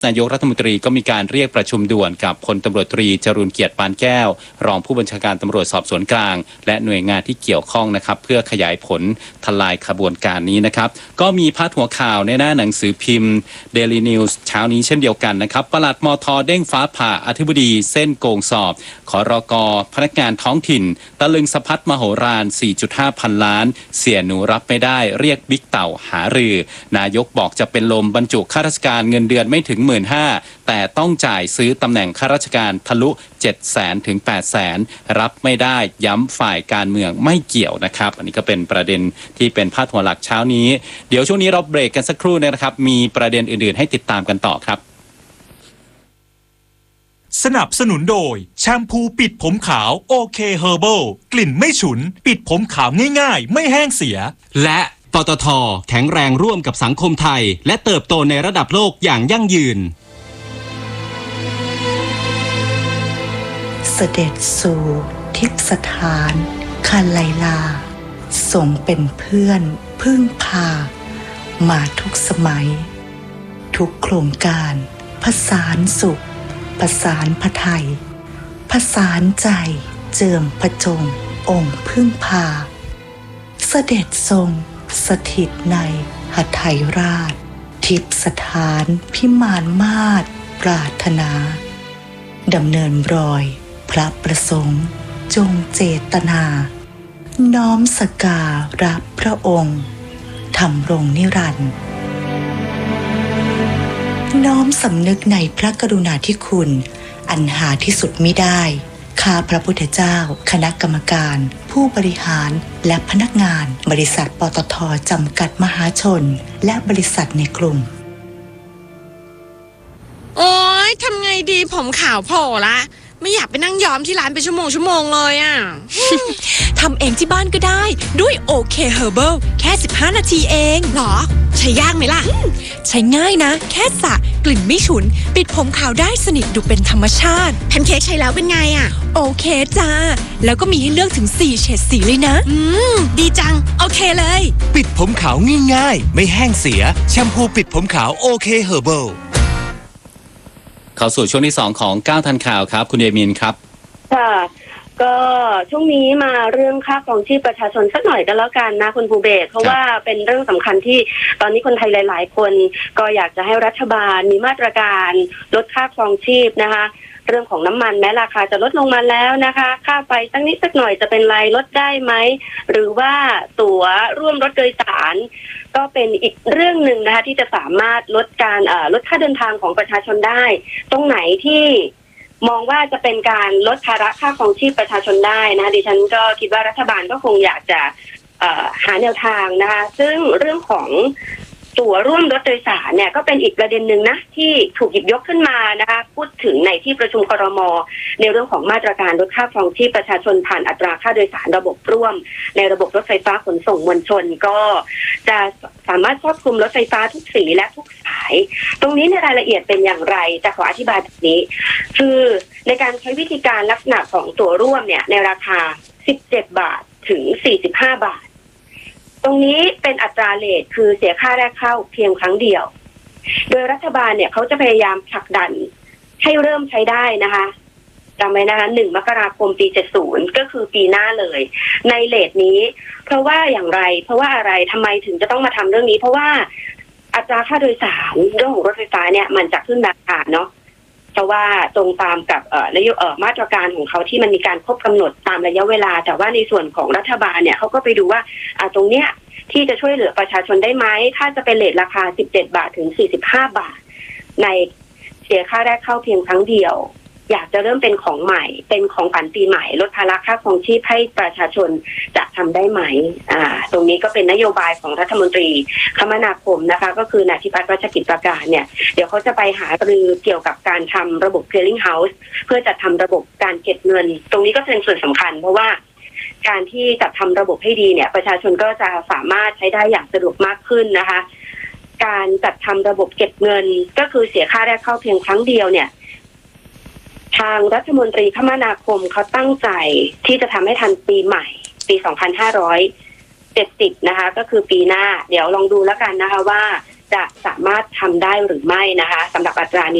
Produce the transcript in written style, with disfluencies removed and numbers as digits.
นายกรัฐมนตรีก็มีการเรียกประชุมด่วนกับพลตำรวจตรีจรูญเกียรติปานแก้วรองผู้บัญชาการตำรวจสอบสวนกลางและหน่วยงานที่เกี่ยวข้องนะครับเพื่อขยายผลทลายขบวนการนี้นะครับก็มีพาดหัวข่าวในหน้าหนังสือพิมพ์ Daily News เช้านี้เช่นเดียวกันนะครับปลัดมท.เด้งฟ้าผ่าอธิบดีเส้นโกงสอบขรก.พนักงานท้องถิ่นตะลึงสะพัดมโหฬาร 4.5 พันล้านเสียหนูรับไม่ได้เรียกบิ๊กเต่าหารือนายกบอกจะเป็นลมบรรจุข้าราชการเงินเดือนไม่ถึง 15,000 แต่ต้องจ่ายซื้อตำแหน่งข้าราชการทะลุ 700,000 ถึง 800,000 รับไม่ได้ย้ำฝ่ายการเมืองไม่เกี่ยวนะครับอันนี้ก็เป็นประเด็นที่เป็นพาดหัวหลักเช้านี้เดี๋ยวช่วงนี้เราเบรกกันสักครู่นะครับมีประเด็นอื่นๆให้ติดตามกันต่อครับสนับสนุนโดยแชมพูปิดผมขาวโอเคเฮอร์เบิลกลิ่นไม่ฉุนปิดผมขาวง่ายๆไม่แห้งเสียและปตท.แข็งแรงร่วมกับสังคมไทยและเติบโตในระดับโลกอย่างยั่งยืนเสด็จสู่ทิพสถานคาไลลาทรงเป็นเพื่อนพึ่งพามาทุกสมัยทุกโครงการผสานสุขผสานพระไทยผสานใจเจิมพระจงองค์พึ่งพาเสด็จทรงสถิตในหทัยราชทิพสถานพิมานมาศปรารถนาดำเนินรอยพระประสงค์จงเจตนาน้อมสการะพระองค์ทำรงนิรันดร์น้อมสำนึกในพระกรุณาธิคุณอันหาที่สุดมิได้ข้าพระพุทธเจ้าคณะกรรมการผู้บริหารและพนักงานบริษัทปตท.จำกัดมหาชนและบริษัทในกลุ่มโอ๊ยทำไงดีผมขาวโผล่ละไม่อยากไปนั่งย้อมที่ร้านเป็นชั่วโมงเลยอ่ะทำเองที่บ้านก็ได้ด้วยโอเคเฮอร์เบิลแค่15 นาทีเองหรอใช้ยากไหมล่ะใช้ง่ายนะแค่สระกลิ่นไม่ฉุนปิดผมขาวได้สนิทดูเป็นธรรมชาติแพนเค้กใช้แล้วเป็นไงอ่ะโอเคจ้าแล้วก็มีให้เลือกถึง4เฉดสีเลยนะดีจังโอเคเลยปิดผมขาวง่ายๆไม่แห้งเสียแชมพูปิดผมขาวโอเคเฮอร์เบิลเข้าสู่ช่วงที่2ของ9ทันข่าวครับคุณเอมินครับค่ะก็ช่วงนี้มาเรื่องค่าครองชีพประชาชนสักหน่อยกันแล้วกันนะคุณภูเบศเพราะว่าเป็นเรื่องสำคัญที่ตอนนี้คนไทยหลายๆคนก็อยากจะให้รัฐบาลมีมาตรการลดค่าครองชีพนะคะเรื่องของน้ำมันแม้ราคาจะลดลงมาแล้วนะคะค่าไฟสักนิดสักหน่อยจะเป็นไรลดได้ไหมหรือว่าตั๋วร่วมรถโดยสารก็เป็นอีกเรื่องหนึ่งนะคะที่จะสามารถลดค่าเดินทางของประชาชนได้ตรงไหนที่มองว่าจะเป็นการลดภาระค่าครองชีพประชาชนได้นะดิฉันก็คิดว่ารัฐบาลก็คงอยากจะหาแนวทางนะคะซึ่งเรื่องของตั๋วร่วมรถโดยสารเนี่ยก็เป็นอีกประเด็นหนึ่งนะที่ถูกหยิบยกขึ้นมานะคะพูดถึงในที่ประชุมครม.ในเรื่องของมาตรการลดค่าครองชีพประชาชนผ่านอัตราค่าโดยสารระบบร่วมในระบบรถไฟฟ้าขนส่งมวลชนก็จะสามารถครอบคลุมรถไฟฟ้าทุกสีและทุกสายตรงนี้ในรายละเอียดเป็นอย่างไรจะขออธิบายแบบนี้คือในการใช้วิธีการลักษณะของตั๋วร่วมเนี่ยในราคา17 บาทถึง45 บาทตรงนี้เป็นอัตราเรทคือเสียค่าแรกเข้าเพียงครั้งเดียวโดยรัฐบาลเนี่ยเขาจะพยายามผลักดันให้เริ่มใช้ได้นะคะจำไว้นะคะ1 มกราคมปี 70ก็คือปีหน้าเลยในเรทนี้เพราะว่าอย่างไรเพราะว่าอะไรทำไมถึงจะต้องมาทำเรื่องนี้เพราะว่าอัตราค่าโดยสารเรื่องของรถไฟฟ้าเนี่ยมันจะขึ้นราคาเนาะเพราะว่าตรงตามกับมาตรการของเขาที่มันมีการครบกำหนดตามระยะเวลาแต่ว่าในส่วนของรัฐบาลเนี่ยเขาก็ไปดูว่าตรงเนี้ยที่จะช่วยเหลือประชาชนได้ไหมถ้าจะเป็นเรทราคา17 บาทถึง45 บาทในเสียค่าแรกเข้าเพียงครั้งเดียวอยากจะเริ่มเป็นของใหม่เป็นของขวัญปีใหม่ลดภาระค่าครองชีพให้ประชาชนจะทำได้ไหมตรงนี้ก็เป็นนโยบายของรัฐมนตรีคมนาคมนะคะก็คือนายพิพัฒน์รัชกิจประการเนี่ยเดี๋ยวเขาจะไปหารือเกี่ยวกับการทำระบบ clearing house เพื่อจัดทำระบบการเก็บเงินตรงนี้ก็เป็นส่วนสำคัญเพราะว่าการที่จัดทำระบบให้ดีเนี่ยประชาชนก็จะสามารถใช้ได้อย่างสะดวกมากขึ้นนะคะการจัดทำระบบเก็บเงินก็คือเสียค่าแรกเข้าเพียงครั้งเดียวเนี่ยทางรัฐมนตรีคมนาคมเขาตั้งใจที่จะทำให้ทันปีใหม่ปี 2570นะคะก็คือปีหน้าเดี๋ยวลองดูแล้วกันนะคะว่าจะสามารถทำได้หรือไม่นะคะสำหรับอัตรานี้